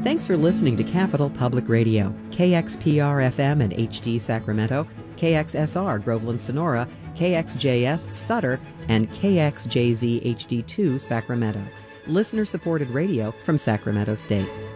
Thanks for listening to Capital Public Radio, KXPR-FM and HD Sacramento, KXSR Groveland Sonora, KXJS Sutter, and KXJZ HD2 Sacramento. Listener-supported radio from Sacramento State.